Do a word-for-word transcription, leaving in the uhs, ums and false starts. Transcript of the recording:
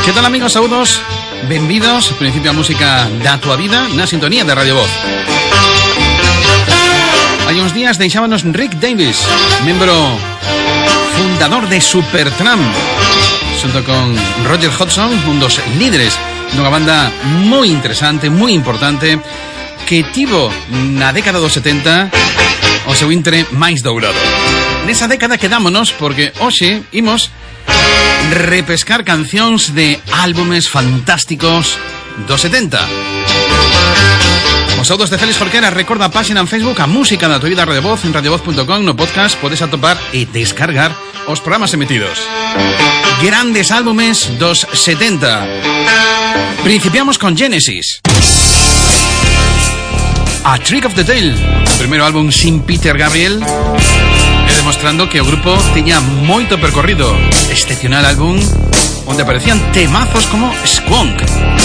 Que tal, amigos? Saúdos, benvidos Principio a música da tua vida na sintonía de Radio Voz. Hai uns días deixábanos Rick Davies, membro fundador de Supertramp, xunto con Roger Hodgson, un dos líderes dunha banda moi interesante, moi importante, que tivo na década dos setenta o seu intre máis dourado. Nesa década quedámonos porque hoxe imos repescar cancións de álbumes fantásticos dos setenta. Os saúdos de Félix Jorquera. Recorda a página en Facebook A Música da Tua Vida Radio Voz. En radiovoz punto com no podcast podes atopar e descargar os programas emitidos. Grandes álbumes dos setenta. Principiamos con Genesis, A Trick of the Tail, o primeiro álbum sin Peter Gabriel, e demostrando que o grupo tiña moito percorrido. Excepcional álbum onde aparecían temazos como Squonk.